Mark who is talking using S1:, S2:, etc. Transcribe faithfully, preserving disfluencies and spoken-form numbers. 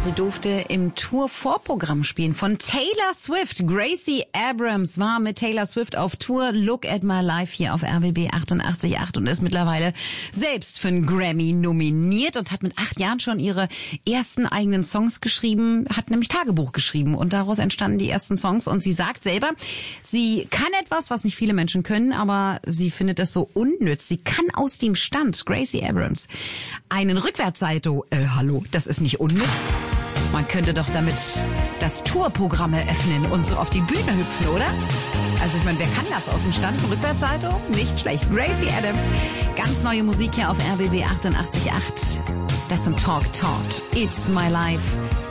S1: Sie durfte im Tour-Vorprogramm spielen von Taylor Swift. Gracie Abrams war mit Taylor Swift auf Tour. Look at my life hier auf R B B achtundachtzig Komma acht und ist mittlerweile selbst für einen Grammy nominiert und hat mit acht Jahren schon ihre ersten eigenen Songs geschrieben, hat nämlich Tagebuch geschrieben und daraus entstanden die ersten Songs. Und sie sagt selber, sie kann etwas, was nicht viele Menschen können, aber sie findet das so unnütz. Sie kann aus dem Stand, Gracie Abrams, einen Rückwärtssalto, äh, hallo, das ist nicht unnütz. Man könnte doch damit das Tourprogramm eröffnen und so auf die Bühne hüpfen, oder? Also ich meine, wer kann das aus dem Stand? Ein Rückwärtssalto? Nicht schlecht. Gracie Abrams, ganz neue Musik hier auf R B B achtundachtzig Komma acht. Das ist ein Talk Talk. It's my life.